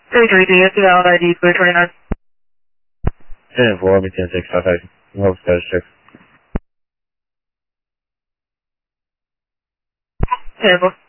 33D, it's a valid ID, clear 29. 10-4, 10-6, South Hope status check. 10-4.